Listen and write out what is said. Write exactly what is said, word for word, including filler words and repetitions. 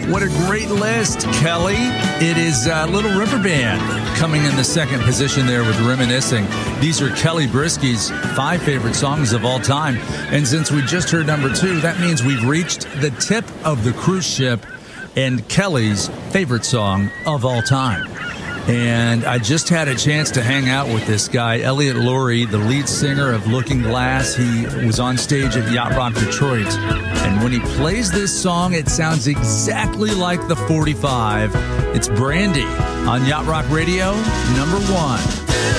What a great list, Kelly. It is uh, Little River Band coming in the second position there with Reminiscing. These are Kelly Brisky's five favorite songs of all time. And since we just heard number two, that means we've reached the tip of the cruise ship and Kelly's favorite song of all time. And I just had a chance to hang out with this guy, Elliot Lurie, the lead singer of Looking Glass. He was on stage at Yacht Rock Detroit. And when he plays this song, it sounds exactly like the forty-five. It's Brandy on Yacht Rock Radio, number one.